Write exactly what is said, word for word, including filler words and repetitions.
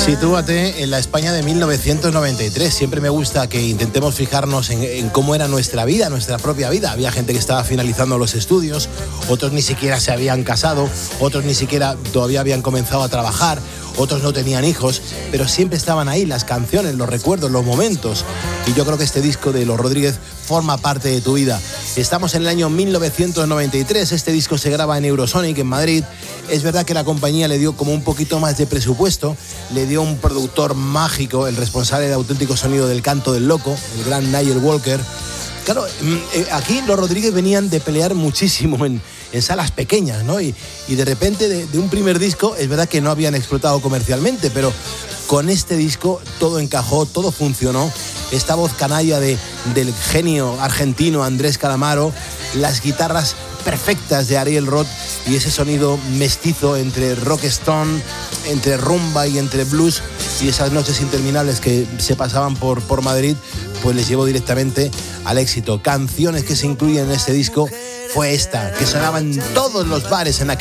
Sitúate en la España de mil novecientos noventa y tres. Siempre me gusta que intentemos fijarnos en, en cómo era nuestra vida, nuestra propia vida. Había gente que estaba finalizando los estudios, otros ni siquiera se habían casado, otros ni siquiera todavía habían comenzado a trabajar, otros no tenían hijos, pero siempre estaban ahí las canciones, los recuerdos, los momentos. Y yo creo que este disco de Los Rodríguez forma parte de tu vida. Estamos en el año mil novecientos noventa y tres, este disco se graba en Eurosonic, en Madrid. Es verdad que la compañía le dio como un poquito más de presupuesto, le dio un productor mágico, el responsable de auténtico sonido del Canto del Loco, el gran Nigel Walker. Claro, aquí los Rodríguez venían de pelear muchísimo en, en salas pequeñas, ¿no? Y, y de repente de, de un primer disco, es verdad que no habían explotado comercialmente, pero con este disco todo encajó, todo funcionó. Esta voz canalla de, del genio argentino Andrés Calamaro, las guitarras perfectas de Ariel Roth y ese sonido mestizo entre rock stone, entre rumba y entre blues, y esas noches interminables que se pasaban por, por Madrid, pues les llevó directamente al éxito. Canciones que se incluyen en este disco fue esta, que sonaba en todos los bares en aquel